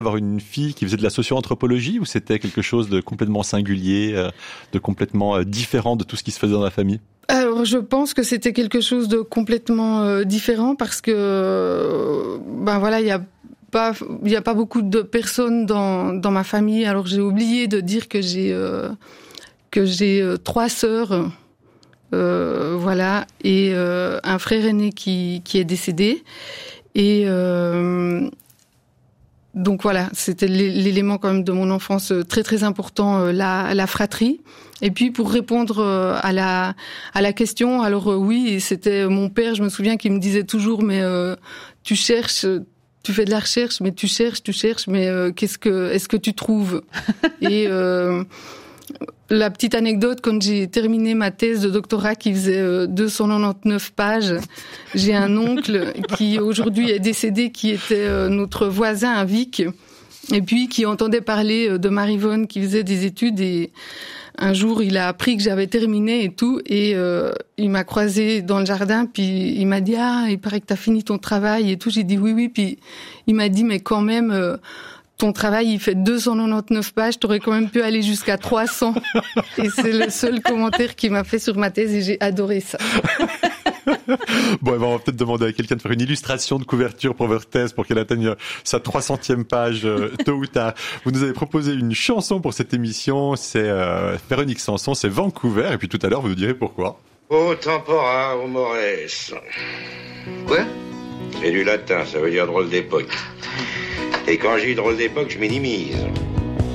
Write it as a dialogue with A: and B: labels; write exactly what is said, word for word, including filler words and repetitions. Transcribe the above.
A: Avoir une fille qui faisait de la socio-anthropologie ou c'était quelque chose de complètement singulier, euh, de complètement euh, différent de tout ce qui se faisait dans la famille?
B: Alors, je pense que c'était quelque chose de complètement euh, différent parce que, euh, ben voilà, il y a pas, il y a pas beaucoup de personnes dans dans ma famille. Alors, j'ai oublié de dire que j'ai euh, que j'ai euh, trois sœurs, euh, voilà, et euh, un frère aîné qui qui est décédé. Et euh, donc voilà, c'était l'élément quand même de mon enfance très très important, la, la fratrie. Et puis pour répondre à la à la question, alors oui, c'était mon père, je me souviens qu'il me disait toujours, mais euh, tu cherches, tu fais de la recherche, mais tu cherches, tu cherches, mais euh, qu'est-ce que est-ce que tu trouves? Et euh, la petite anecdote, quand j'ai terminé ma thèse de doctorat qui faisait euh, deux cent quatre-vingt-dix-neuf pages, j'ai un oncle qui aujourd'hui est décédé, qui était euh, notre voisin à Vic, et puis qui entendait parler de Marivonne, qui faisait des études, et un jour il a appris que j'avais terminé et tout, et euh, il m'a croisé dans le jardin, puis il m'a dit « Ah, il paraît que t'as fini ton travail et tout », j'ai dit « Oui, oui », puis il m'a dit « Mais quand même... Euh, ton travail, il fait deux cent quatre-vingt-dix-neuf pages, t'aurais quand même pu aller jusqu'à trois cents. » Et c'est le seul commentaire qu'il m'a fait sur ma thèse et j'ai adoré ça.
A: Bon, on va peut-être demander à quelqu'un de faire une illustration de couverture pour votre thèse pour qu'elle atteigne sa trois centième page euh, tôt ou tard. Vous nous avez proposé une chanson pour cette émission, c'est euh, Véronique Sanson, c'est Vancouver, et puis tout à l'heure vous nous direz pourquoi.
C: O tempora, o mores. Quoi? C'est du latin, ça veut dire drôle d'époque. Et quand j'ai drôle d'époque, je minimise.